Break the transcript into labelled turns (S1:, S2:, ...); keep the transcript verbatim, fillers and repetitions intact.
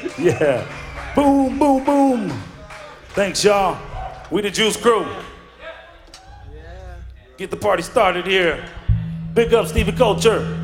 S1: Yeah. Boom, boom, boom. Thanks, y'all. We the Juice Crew. Get the party started here. Big up Stevie Culture.